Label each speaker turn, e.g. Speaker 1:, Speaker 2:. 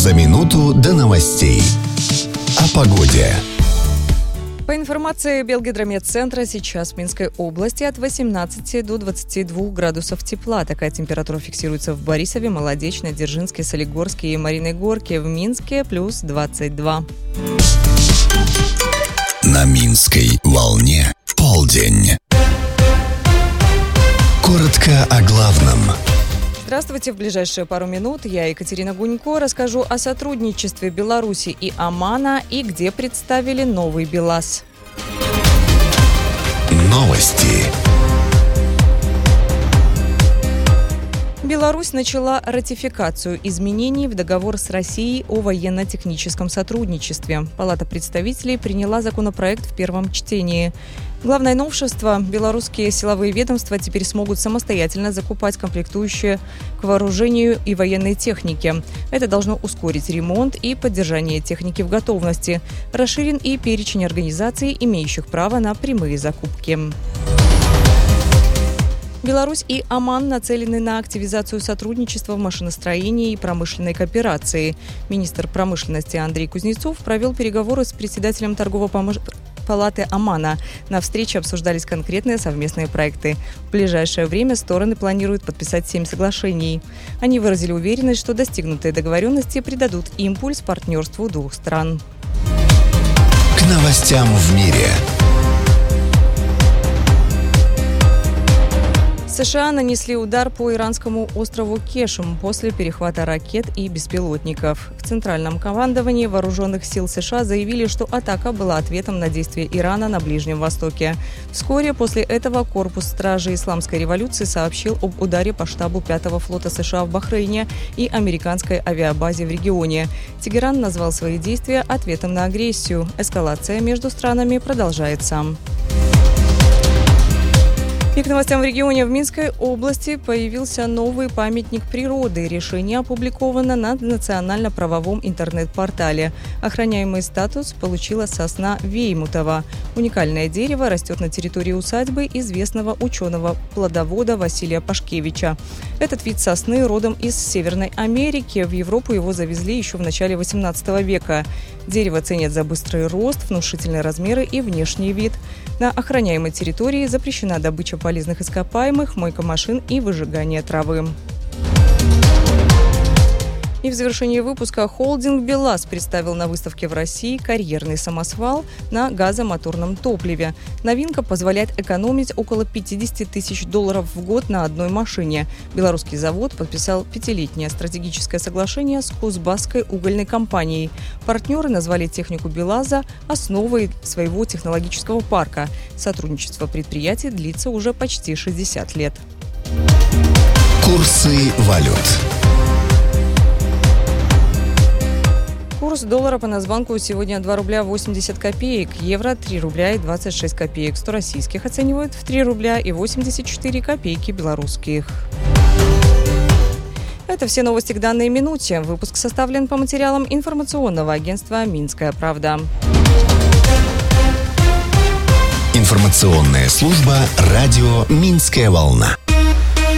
Speaker 1: За минуту до новостей. О погоде.
Speaker 2: По информации Белгидромедцентра, сейчас в Минской области от 18 до 22 градусов тепла. Такая температура фиксируется в Борисове, Молодечной, Дзержинске, Солигорске и Мариной Горке. В Минске плюс 22.
Speaker 1: На Минской волне полдень. Коротко о главном.
Speaker 2: Здравствуйте. В ближайшие пару минут я, Екатерина Гунько, расскажу о сотрудничестве Беларуси и Омана и где представили новый БелАЗ.
Speaker 1: Новости.
Speaker 2: Беларусь начала ратификацию изменений в договор с Россией о военно-техническом сотрудничестве. Палата представителей приняла законопроект в первом чтении. Главное новшество – белорусские силовые ведомства теперь смогут самостоятельно закупать комплектующие к вооружению и военной технике. Это должно ускорить ремонт и поддержание техники в готовности. Расширен и перечень организаций, имеющих право на прямые закупки. Беларусь и Оман нацелены на активизацию сотрудничества в машиностроении и промышленной кооперации. Министр промышленности Андрей Кузнецов провел переговоры с председателем торговой палаты Омана. На встрече обсуждались конкретные совместные проекты. В ближайшее время стороны планируют подписать 7 соглашений. Они выразили уверенность, что достигнутые договоренности придадут импульс партнерству двух стран.
Speaker 1: К новостям в мире.
Speaker 2: США нанесли удар по иранскому острову Кешем после перехвата ракет и беспилотников. В Центральном командовании вооруженных сил США заявили, что атака была ответом на действия Ирана на Ближнем Востоке. Вскоре после этого корпус стражи Исламской революции сообщил об ударе по штабу 5-го флота США в Бахрейне и американской авиабазе в регионе. Тегеран назвал свои действия ответом на агрессию. Эскалация между странами продолжается. И к новостям в регионе. В Минской области появился новый памятник природы. Решение опубликовано на национально-правовом интернет-портале. Охраняемый статус получила сосна Веймутова. Уникальное дерево растет на территории усадьбы известного ученого-плодовода Василия Пашкевича. Этот вид сосны родом из Северной Америки. В Европу его завезли еще в начале 18 века. Дерево ценят за быстрый рост, внушительные размеры и внешний вид. На охраняемой территории запрещена добыча полезных ископаемых, мойка машин и выжигание травы. И в завершении выпуска холдинг БелАЗ представил на выставке в России карьерный самосвал на газомоторном топливе. Новинка позволяет экономить около $50 тысяч в год на одной машине. Белорусский завод подписал 5-летнее стратегическое соглашение с Кузбасской угольной компанией. Партнеры назвали технику БелАЗа основой своего технологического парка. Сотрудничество предприятий длится уже почти 60 лет.
Speaker 1: Курсы валют.
Speaker 2: Курс доллара по Нацбанку сегодня 2 рубля 80 копеек, евро 3 рубля и 26 копеек, 100 российских оценивают в 3 рубля и 84 копейки белорусских. Это все новости к данной минуте. Выпуск составлен по материалам информационного агентства «Минская правда».
Speaker 1: Информационная служба радио «Минская волна».